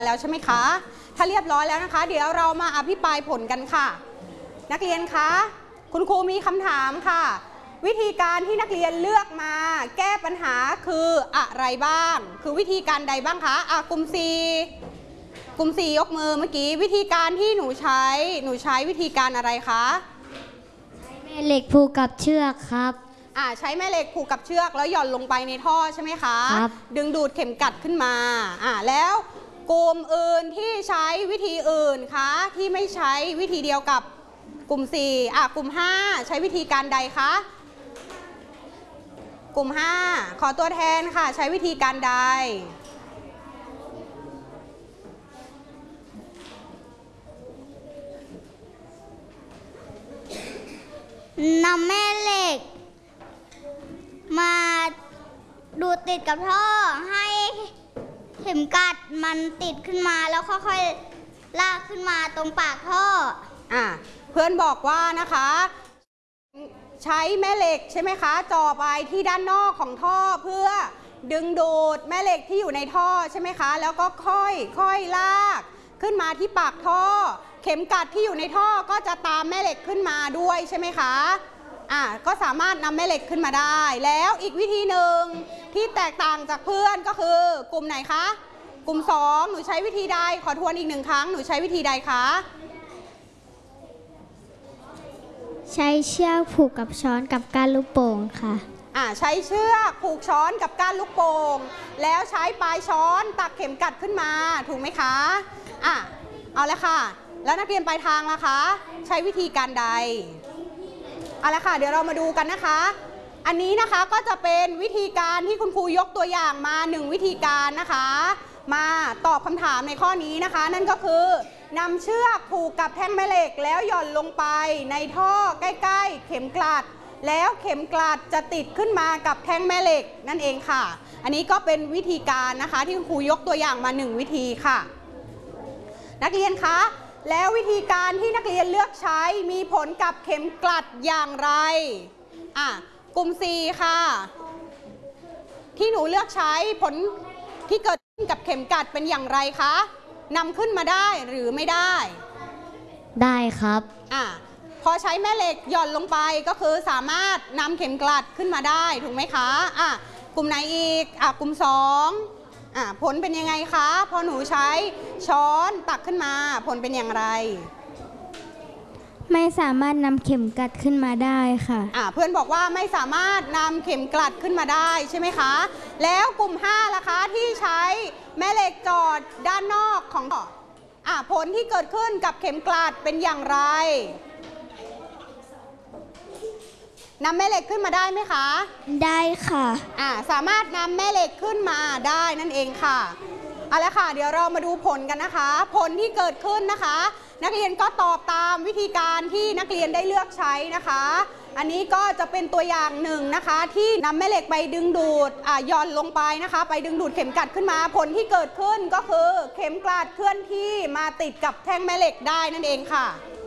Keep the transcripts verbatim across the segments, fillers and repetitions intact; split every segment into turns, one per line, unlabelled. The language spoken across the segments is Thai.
แล้วใช่ไหมคะถ้าเรียบร้อยแล้วนะคะเดี๋ยวเรามาอภิปรายผลกันค่ะนักเรียนคะคุณครูมีคำถามค่ะวิธีการที่นักเรียนเลือกมาแก้ปัญหาคืออะไรบ้างคือวิธีการใดบ้างคะอ่ะกลุ่มสี่กลุ่มสี่ยกมือเมื่อกี้วิธีการที่หนูใช้หนูใช้วิธีการอะไรคะ
ใช้แม่เหล็กผูกกับเชือกครับ
อ่าใช้แม่เหล็กผูกกับเชือกแล้วหย่อนลงไปในท่อใช่ไหมคะ
ครับ
ดึงดูดเข็มกัดขึ้นมาอ่าแล้วกลุ่มอื่นที่ใช้วิธีอื่นคะที่ไม่ใช้วิธีเดียวกับกลุ่มสี่อ่ะกลุ่มห้าใช้วิธีการใดคะกลุ่มห้าขอตัวแทนค่ะใช้วิธีการใด
นำแม่เหล็กมาดูดติดกับท่อให้เข็มกัดมันติดขึ้นมาแล้วค่อยๆลากขึ้นมาตรงปากท่อ
อ่ะเพื่อนบอกว่านะคะใช้แม่เหล็กใช่ไหมคะจ่อไปที่ด้านนอกของท่อเพื่อดึงดูดแม่เหล็กที่อยู่ในท่อใช่ไหมคะแล้วก็ค่อยค่อยลากขึ้นมาที่ปากท่อเข็มกัดที่อยู่ในท่อก็จะตามแม่เหล็กขึ้นมาด้วยใช่ไหมคะอ่ะก็สามารถนำแม่เหล็กขึ้นมาได้แล้วอีกวิธีหนึ่งที่แตกต่างจากเพื่อนก็คือกลุ่มไหนคะกลุ่มสองหนูใช้วิธีใดขอทวนอีกหนึ่งครั้งหนูใช้วิธีใดคะ
ใช้เชือกผูกกับช้อนกับก้านลูกโป่งค่ะ
อ่าใช้เชือกผูกช้อนกับก้านลูกโป่งแล้วใช้ปลายช้อนตักเข็มกัดขึ้นมาถูกไหมคะอ่ะเอาละค่ะแล้วนักเรียนปลายทางล่ะคะใช้วิธีการใดเอาละค่ะเดี๋ยวเรามาดูกันนะคะอันนี้นะคะก็จะเป็นวิธีการที่คุณครูยกตัวอย่างมาหนึ่งวิธีการนะคะมาตอบคำถามในข้อนี้นะคะนั่นก็คือนำเชือกผูกกับแท่งแม่เหล็กแล้วหย่อนลงไปในท่อใกล้ๆเข็มกลัดแล้วเข็มกลัดจะติดขึ้นมากับแท่งแม่เหล็กนั่นเองค่ะอันนี้ก็เป็นวิธีการนะคะที่คุณครูยกตัวอย่างมาหนึ่งวิธีค่ะนักเรียนคะแล้ววิธีการที่นักเรียนเลือกใช้มีผลกับเข็มกลัดอย่างไรอ่ะกลุ่ม สี่ ค่ะที่หนูเลือกใช้ผลที่เกิดขึ้นกับเข็มกลัดเป็นอย่างไรคะนำขึ้นมาได้หรือไม่ได้
ได้ครับ
อ่ะพอใช้แม่เหล็กหย่อนลงไปก็คือสามารถนำเข็มกลัดขึ้นมาได้ถูกไหมคะอ่ะกลุ่มไหนอีกอ่ะกลุ่มสองอ่ะผลเป็นยังไงคะพอหนูใช้ช้อนตักขึ้นมาผลเป็นอย่างไร
ไม่สามารถนำเข็มกัดขึ้นมาได้ค่ะ
อ่ะเพื่อนบอกว่าไม่สามารถนำเข็มกลัดขึ้นมาได้ใช่ไหมคะแล้วกลุ่มห้าล่ะคะที่ใช้แม่เหล็กจอดด้านนอกของอ่ะผลที่เกิดขึ้นกับเข็มกลัดเป็นอย่างไรนำแม่เหล็กขึ้นมาได้ไหมคะ
ได้ค่ะ
อ่าสามารถนำแม่เหล็กขึ้นมาได้นั่นเองค่ะเอาละค่ะเดี๋ยวเรามาดูผลกันนะคะผลที่เกิดขึ้นนะคะนักเรียนก็ตอบตามวิธีการที่นักเรียนได้เลือกใช้นะคะอันนี้ก็จะเป็นตัวอย่างหนึ่งนะคะที่นำแม่เหล็กไปดึงดูดอ่าย่อนลงไปนะคะไปดึงดูดเข็มกลัดขึ้นมาผลที่เกิดขึ้นก็คือเข็มกลัดเคลื่อนที่มาติดกับแท่งแม่เหล็กได้นั่นเองค่ะ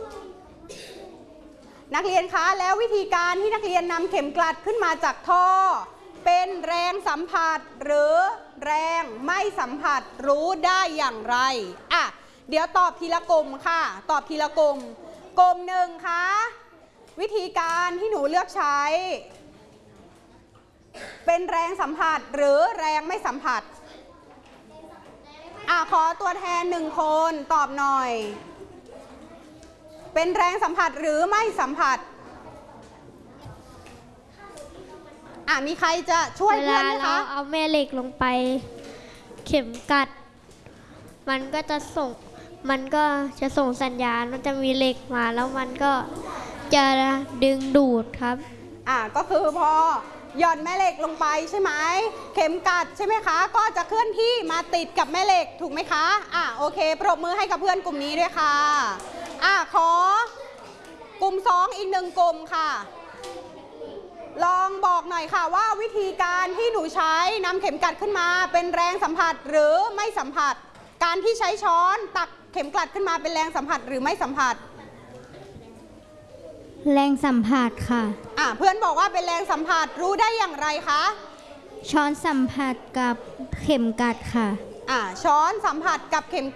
นักเรียนคะแล้ววิธีการที่นักเรียนนำเข็มกลัดขึ้นมาจากท่อเป็นแรงสัมผัสหรือแรงไม่สัมผัสรู้ได้อย่างไรอ่ะเดี๋ยวตอบทีละกลุ่มค่ะตอบทีละกลุ่มกลุ่มหนึ่งคะวิธีการที่หนูเลือกใช้เป็นแรงสัมผัสหรือแรงไม่สัมผัสอ่ะขอตัวแทนหนึ่งคนตอบหน่อยเป็นแรงสัมผัสหรือไม่สัมผัสอ่ะมีใครจะช่วยเพื่อนไหมคะ
เวลาเราเอาแม่เหล็กลงไปเข็มกัดมันก็จะส่งมันก็จะส่งสัญญาณมันจะมีเหล็กมาแล้วมันก็จะดึงดูดครับ
อ่ะก็คือพอหย่อนแม่เหล็กลงไปใช่ไหมเข็มกัดใช่ไหมคะก็จะเคลื่อนที่มาติดกับแม่เหล็กถูกไหมคะอ่ะโอเคปรบมือให้กับเพื่อนกลุ่มนี้ด้วยค่ะอ่ะขอกลุ่มสองอีกหนึ่งกลุ่มค่ะลองบอกหน่อยค่ะว่าวิธีการที่หนูใช้นำเข็มกลัดขึ้นมาเป็นแรงสัมผัสหรือไม่สัมผัสการที่ใช้ช้อนตักเข็มกลัดขึ้นมาเป็นแรงสัมผัสหรือไม่สัมผัส
แรงสัมผัสค่ะ
อ่ะเพื่อนบอกว่าเป็นแรงสัมผัสรู้ได้อย่างไรคะ
ช้อนสัมผัสกับเข็มกัดค่ะ
อ่าช้อนสัมผัสกับเข็ม